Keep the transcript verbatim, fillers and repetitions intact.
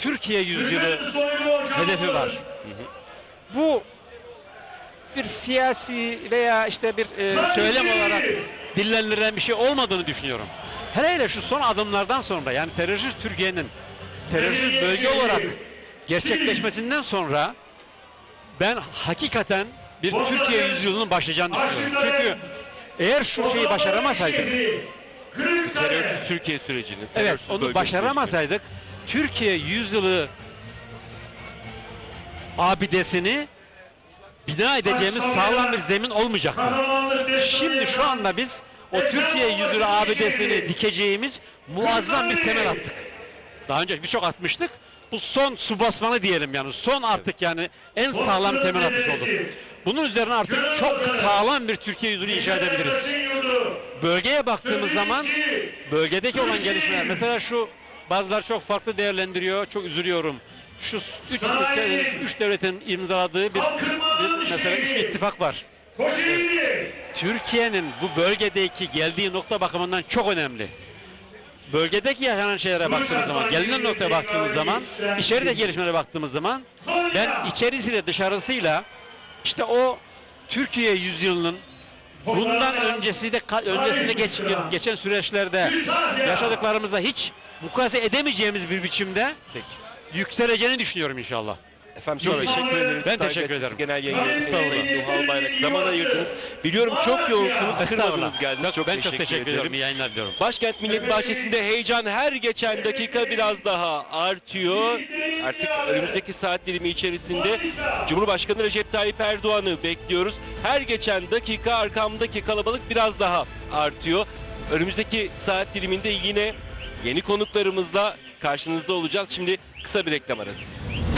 Türkiye yüzyılı hedefi var. Bu bir siyasi veya işte bir e, söylem olarak dillendirilen bir şey olmadığını düşünüyorum. Hele hele şu son adımlardan sonra, yani terörist Türkiye'nin terörist bölge olarak gerçekleşmesinden sonra ben hakikaten bir Türkiye yüzyılının başlayacağını düşünüyorum. Çünkü eğer şu şeyi başaramasaydık, Terörsüz Türkiye sürecini, evet, terörsüz onu bölge başaramasaydık Türkiye yüzyılı abidesini bina edeceğimiz sağlam bir zemin olmayacaktı. Şimdi şu anda biz o Türkiye yüzyılı abidesini dikeceğimiz muazzam bir temel attık. Daha önce birçok atmıştık. Bu son su basmanı diyelim, yani son artık, yani en sağlam temel atmış olduk. Bunun üzerine artık çok sağlam bir Türkiye yüzyılı inşa edebiliriz. Bölgeye baktığımız zaman bölgedeki olan gelişmeler, mesela şu bazılar çok farklı değerlendiriyor, çok üzülüyorum. Şu üç, ülke, şu üç devletin imzaladığı bir, bir mesela üç ittifak var. Türkiye'nin bu bölgedeki geldiği nokta bakımından çok önemli. Bölgedeki yaşanan şeylere baktığımız zaman, gelinen noktaya baktığımız zaman, içerideki gelişmelere baktığımız zaman, ben içerisiyle dışarısıyla işte o Türkiye yüzyılının bundan öncesi de öncesinde geç, geçen süreçlerde yaşadıklarımızla hiç mukayese edemeyeceğimiz bir biçimde Peki. yükseleceğini düşünüyorum inşallah. Efendim çok teşekkür ederiz. Ben Star teşekkür Gazetesi ederim. Genel Yayın Yönetmeni Nuhal Bayrak, zaman ayırdınız. Biliyorum çok yoğunsunuz, kırmadınız geldiniz. Çok ben teşekkür, çok teşekkür ederim. ediyorum. İyi yayınlar diliyorum. Başkent Millet Bahçesi'nde heyecan her geçen dakika biraz daha artıyor. Artık önümüzdeki saat dilimi içerisinde Cumhurbaşkanı Recep Tayyip Erdoğan'ı bekliyoruz. Her geçen dakika arkamdaki kalabalık biraz daha artıyor. Önümüzdeki saat diliminde yine yeni konuklarımızla karşınızda olacağız. Şimdi kısa bir reklam arası.